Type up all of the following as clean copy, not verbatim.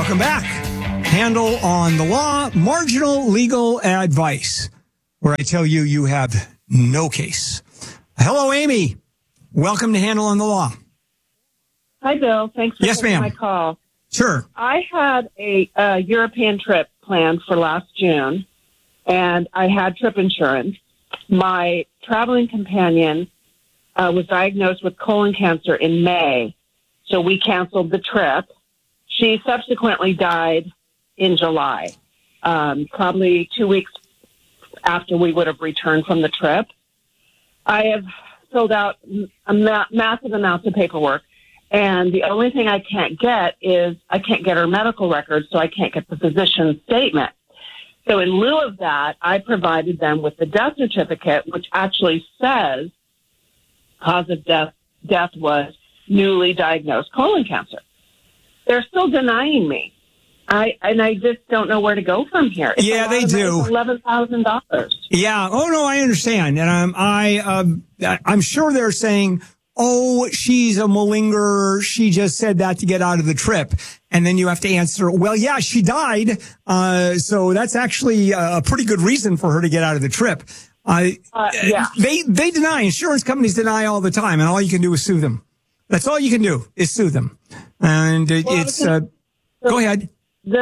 Welcome back. Handle on the Law, marginal legal advice, where I tell you you have no case. Hello, Amy. Welcome to Handle on the Law. Hi, Bill. Thanks for taking my call. Sure. I had a European trip planned for last June, and I had trip insurance. My traveling companion was diagnosed with colon cancer in May, so we canceled the trip. She subsequently died in July, probably 2 weeks after we would have returned from the trip. I have filled out massive amounts of paperwork, and the only thing I can't get is I can't get her medical records, so I can't get the physician's statement. So in lieu of that, I provided them with the death certificate, which actually says cause of death was newly diagnosed colon cancer. They're still denying me. I just don't know where to go from here. It's they do. $11,000. Yeah. Oh no, I understand, and I'm sure they're saying, "Oh, she's a malingerer. She just said that to get out of the trip." And then you have to answer, "Well, yeah, she died. So that's actually a pretty good reason for her to get out of the trip." Yeah. They deny. Insurance companies deny all the time, and all you can do is sue them. That's all you can do is sue them. And go ahead. The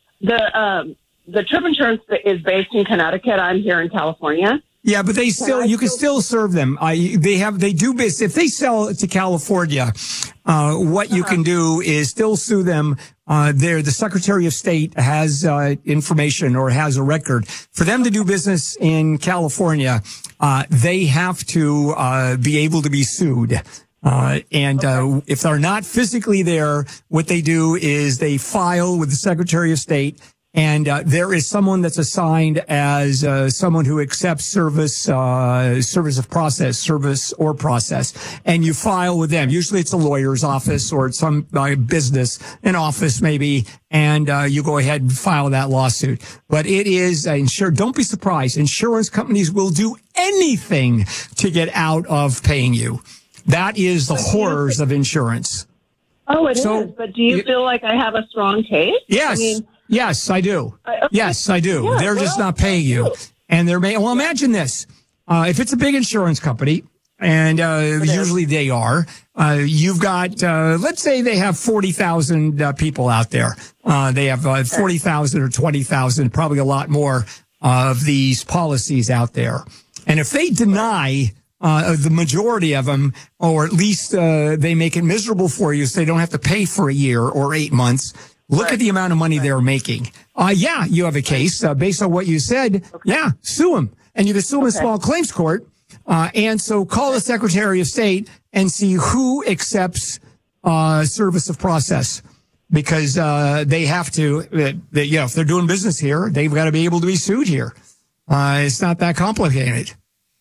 trip insurance is based in Connecticut. I'm here in California. Yeah, but you can still serve them. They do business. If they sell to California, what you can do is still sue them. The Secretary of State has information or has a record for them to do business in California. They have to be able to be sued. If they're not physically there, what they do is they file with the Secretary of State, and there is someone that's assigned as someone who accepts service or process, and you file with them. Usually it's a lawyer's office or it's some business, an office maybe, and you go ahead and file that lawsuit. But it is insured. Don't be surprised. Insurance companies will do anything to get out of paying you. That is the horrors of insurance. Oh, it is. But do you feel like I have a strong case? Yes. Yes, I do. Okay. Yes, I do. Yeah, They're just not paying you. And imagine this. If it's a big insurance company, and usually they are, you've got, let's say they have 40,000 people out there. They have 40,000 or 20,000, probably a lot more of these policies out there. And if they deny the majority of them, or at least they make it miserable for you so they don't have to pay for a year or 8 months. Look at the amount of money they're making. Yeah, you have a case based on what you said. Okay. Yeah, sue them. And you can sue them in small claims court. And so call the Secretary of State and see who accepts service of process. Because they have to, if they're doing business here, they've got to be able to be sued here. It's not that complicated.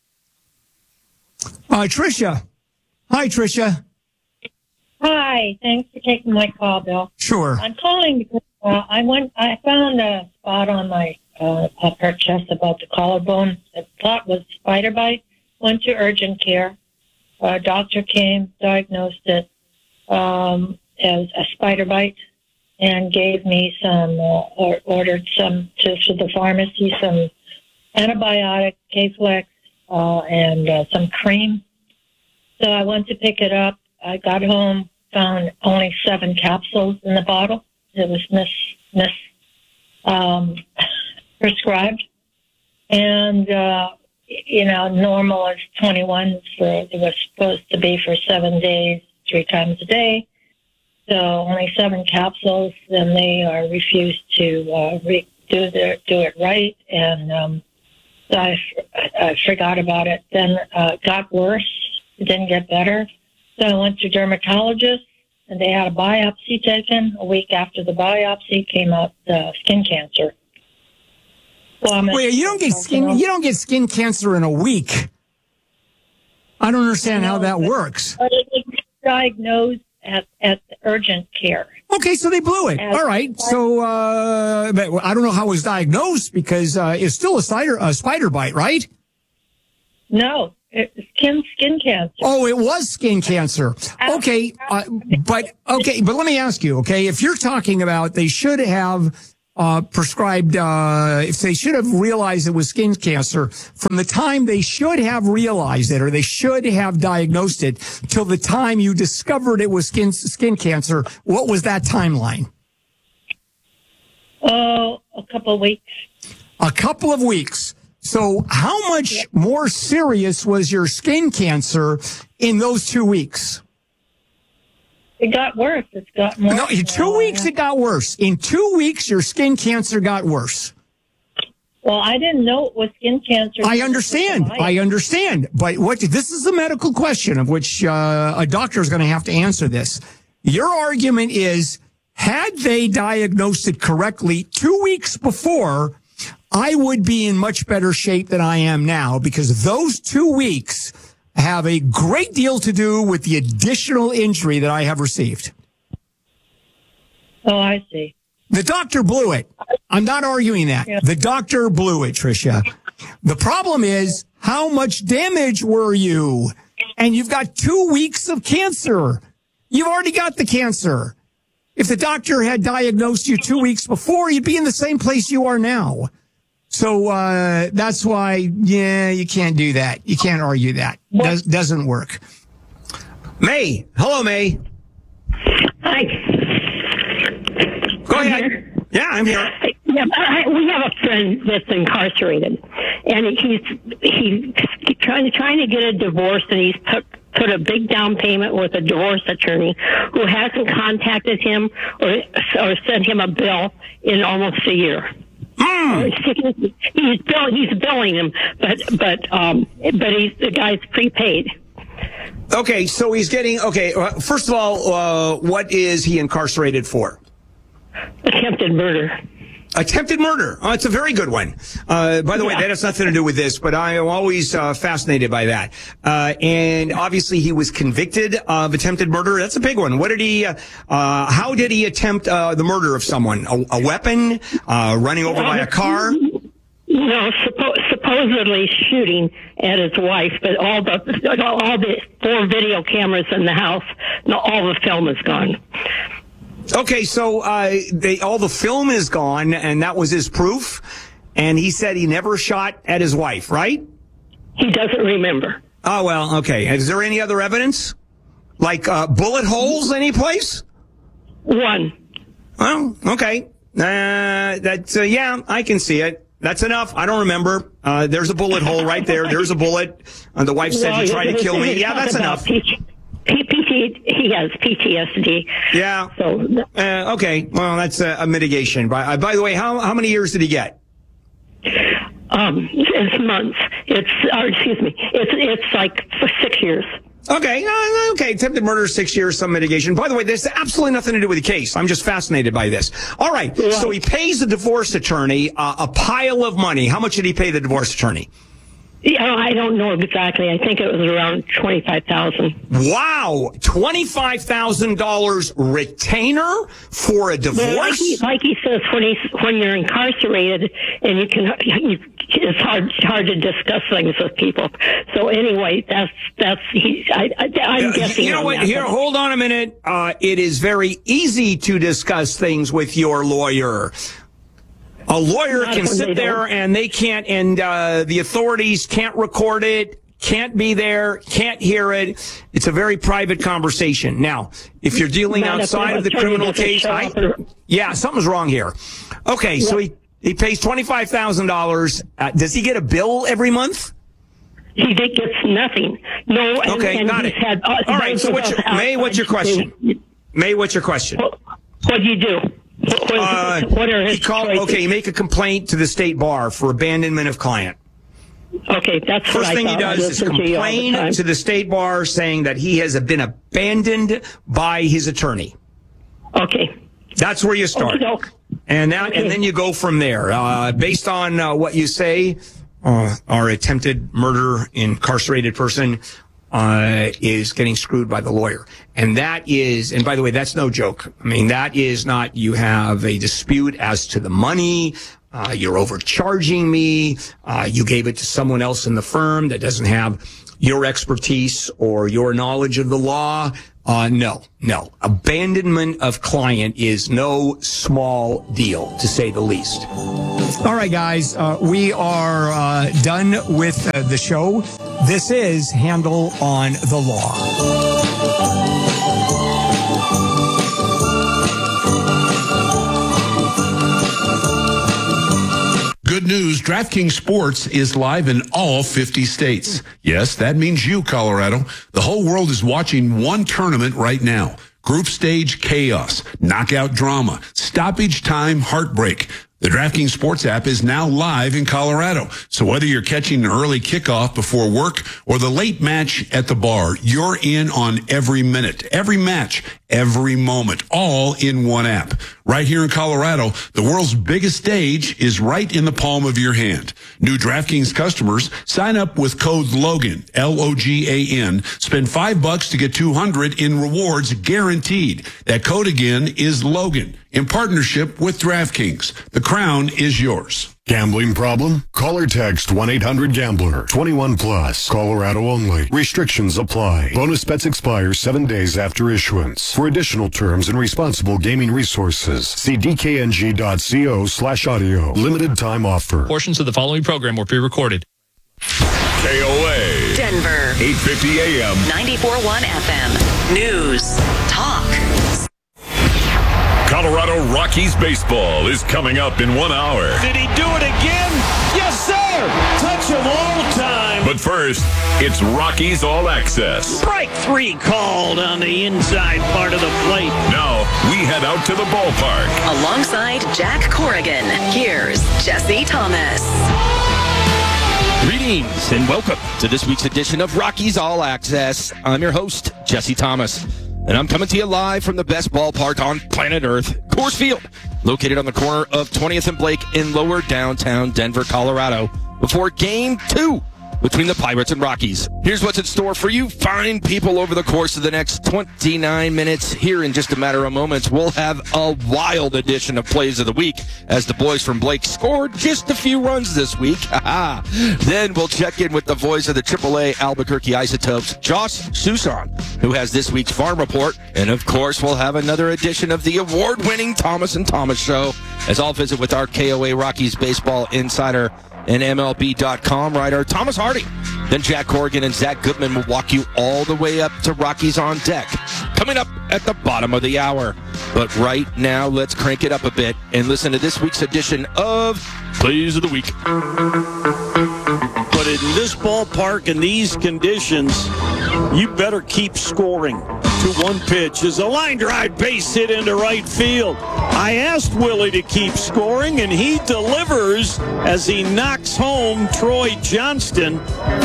Tricia. Hi, Tricia. Hi. Thanks for taking my call, Bill. Sure. I'm calling because I found a spot on my upper chest about the collarbone. I thought was spider bite. Went to urgent care. A doctor came, diagnosed it as a spider bite, and gave me some, ordered some to the pharmacy, some antibiotic, K-Flex, and some cream. So I went to pick it up. I got home, found only 7 capsules in the bottle. It was prescribed. And, normal is 21. So it was supposed to be for 7 days, 3 times a day. So only 7 capsules. Then they refused to do it right. And so I forgot about it. Then it got worse. It didn't get better. So I went to a dermatologist, and they had a biopsy taken. A week after the biopsy, came out skin cancer. Well, wait, you don't get skin cancer in a week. I don't understand how that works. But it was diagnosed at the urgent care. Okay, so they blew it. All right. So but I don't know how it was diagnosed because it's still a spider bite, right? No, Skin cancer. Oh, it was skin cancer. Okay, but let me ask you. Okay, if you're talking about they should have prescribed, if they should have realized it was skin cancer from the time they should have realized it, or they should have diagnosed it till the time you discovered it was skin cancer, what was that timeline? Oh, a couple of weeks. A couple of weeks. So how much more serious was your skin cancer in those 2 weeks? It got worse. It's got more. No, in 2 weeks it got worse. In 2 weeks, your skin cancer got worse. Well, I didn't know it was skin cancer. I understand. But this is a medical question of which a doctor is going to have to answer this. Your argument is, had they diagnosed it correctly 2 weeks before, I would be in much better shape than I am now, because those 2 weeks have a great deal to do with the additional injury that I have received. Oh, I see. The doctor blew it. I'm not arguing that. Yeah. The doctor blew it, Tricia. The problem is, how much damage were you? And you've got 2 weeks of cancer. You've already got the cancer. If the doctor had diagnosed you 2 weeks before, you'd be in the same place you are now. So that's why, you can't do that. You can't argue that. Doesn't work. May. Hello, May. Hi. Go ahead. Yeah, I'm here. Yeah, we have a friend that's incarcerated, and he's trying to get a divorce, and he's put a big down payment with a divorce attorney who hasn't contacted him or sent him a bill in almost a year. He's billing him, but the guy's prepaid. Okay, so he's getting, first of all, what is he incarcerated for? Attempted murder. Attempted murder. Oh, it's a very good one. By the way, that has nothing to do with this, but I am always fascinated by that. And obviously he was convicted of attempted murder. That's a big one. What did he, how did he attempt the murder of someone? A weapon? Running over by a car? No, supposedly shooting at his wife, but all the 4 video cameras in the house, all the film is gone. Okay, so all the film is gone, and that was his proof. And he said he never shot at his wife, right? He doesn't remember. Oh, well, okay. Is there any other evidence? Like bullet holes anyplace? One. Well, okay. I can see it. That's enough. I don't remember. There's a bullet hole right there. There's a bullet. The wife said you tried to kill me. Yeah, that's enough. He has PTSD. Yeah. So okay. Well, that's a mitigation. By the way, how many years did he get? It's months. It's like for 6 years. Okay. Okay. Attempted murder, 6 years, some mitigation. By the way, there's absolutely nothing to do with the case. I'm just fascinated by this. All right. Yeah. So he pays the divorce attorney a pile of money. How much did he pay the divorce attorney? Yeah, I don't know exactly. I think it was around $25,000. Wow, $25,000 retainer for a divorce? Well, like he says, when you're incarcerated, and it's hard to discuss things with people. So anyway, I'm guessing. You know what? Here, hold on a minute. It is very easy to discuss things with your lawyer. A lawyer can sit there and they can't, and the authorities can't record it, can't be there, can't hear it. It's a very private conversation. Now, if you're dealing outside of the criminal case, something's wrong here. Okay, so he pays $25,000. Does he get a bill every month? He gets nothing. No. Okay, got it. All right. So May, what's your question? May, what's your question? What do you do? What are his choices? You make a complaint to the state bar for abandonment of client. Okay, that's first thing he does is complain to the state bar saying that he has been abandoned by his attorney. Okay, that's where you start, and then you go from there. Based on what you say, our attempted murder incarcerated person is getting screwed by the lawyer. And that is, and by the way, that's no joke. I mean, that is not, you have a dispute as to the money, you're overcharging me, you gave it to someone else in the firm that doesn't have your expertise or your knowledge of the law. No. Abandonment of client is no small deal, to say the least. All right, guys, we are done with the show. This is Handel on the Law. Good news, DraftKings Sports is live in all 50 states. Yes, that means you, Colorado. The whole world is watching one tournament right now. Group stage chaos, knockout drama, stoppage time heartbreak. The DraftKings Sports app is now live in Colorado. So whether you're catching an early kickoff before work or the late match at the bar, you're in on every minute, every match, every moment, all in one app. Right here in Colorado, the world's biggest stage is right in the palm of your hand. New DraftKings customers sign up with code LOGAN, L-O-G-A-N. Spend $5 to get $200 in rewards guaranteed. That code again is LOGAN in partnership with DraftKings. The crown is yours. Gambling problem? Call or text 1-800-GAMBLER. 21 plus. Colorado only. Restrictions apply. Bonus bets expire 7 days after issuance. For additional terms and responsible gaming resources, see dkng.co/audio. Limited time offer. Portions of the following program were pre-recorded. KOA. Denver. 850 AM. 94.1 FM. News. Talk. Colorado Rockies baseball is coming up in 1 hour. Did he do it again? Yes, sir! Touch him all time. But first, it's Rockies All Access. Strike 3 called on the inside part of the plate. Now, we head out to the ballpark. Alongside Jack Corrigan, here's Jesse Thomas. Greetings and welcome to this week's edition of Rockies All Access. I'm your host, Jesse Thomas. And I'm coming to you live from the best ballpark on planet Earth, Coors Field, located on the corner of 20th and Blake in lower downtown Denver, Colorado, before Game 2 between the Pirates and Rockies. Here's what's in store for you fine people over the course of the next 29 minutes. Here in just a matter of moments, we'll have a wild edition of Plays of the Week as the boys from Blake scored just a few runs this week. Then we'll check in with the voice of the AAA Albuquerque Isotopes, Josh Susan, who has this week's Farm Report. And of course, we'll have another edition of the award-winning Thomas and Thomas Show as I'll visit with our KOA Rockies baseball insider and MLB.com writer Thomas Hardy. Then Jack Corrigan and Zach Goodman will walk you all the way up to Rockies on Deck, coming up at the bottom of the hour. But right now, let's crank it up a bit and listen to this week's edition of Plays of the Week. But in this ballpark, in these conditions, you better keep scoring. 2-1 pitch is a line drive base hit into right field. I asked Willie to keep scoring, and he delivers as he knocks home Troy Johnston.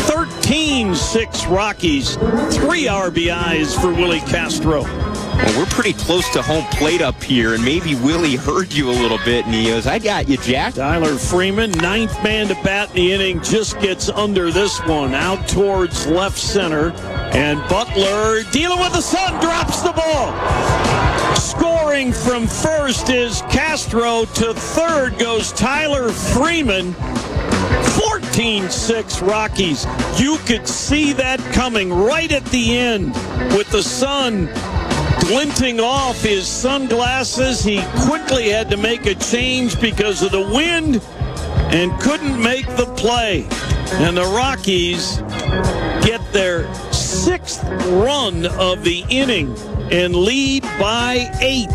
13-6 Rockies. 3 RBIs for Willie Castro. Well, we're pretty close to home plate up here, and maybe Willie heard you a little bit, and he goes, I got you, Jack. Tyler Freeman, 9th man to bat in the inning, just gets under this one, out towards left center, and Butler, dealing with the sun, drops the ball. Scoring from first is Castro. To third goes Tyler Freeman. 14-6 Rockies. You could see that coming right at the end with the sun glinting off his sunglasses. He quickly had to make a change because of the wind and couldn't make the play. And the Rockies get their 6th run of the inning and lead by 8,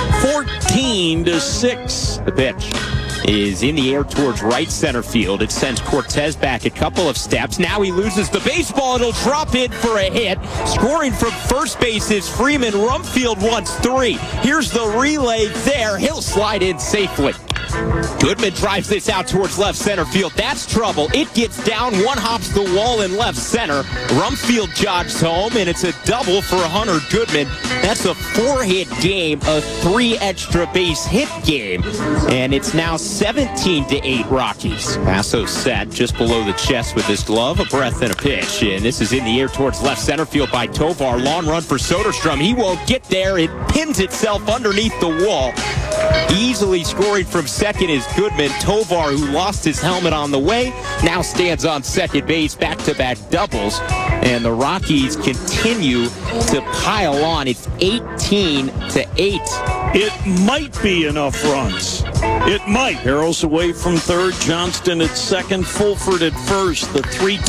14-6. The pitch is in the air towards right center field. It sends Cortez back a couple of steps. Now he loses the baseball. It'll drop in for a hit. Scoring from first base is Freeman. Rumfield wants 3. Here's the relay there. He'll slide in safely. Goodman drives this out towards left center field. That's trouble. It gets down, one hops the wall in left center. Rumfield jogs home, and it's a double for Hunter Goodman. That's a 4-hit game, a 3 extra base hit game, and it's now 17-8 Rockies. Paso set just below the chest with his glove, a breath and a pitch, and this is in the air towards left center field by Tovar. Long run for Soderstrom. He won't get there. It pins itself underneath the wall. Easily scoring from second is Goodman. Tovar, who lost his helmet on the way, now stands on second base. Back-to-back doubles and the Rockies continue to pile on. It's 18-8. It might be enough runs. It might. Arrows away from third. Johnston at second. Fulford at first. The 3-2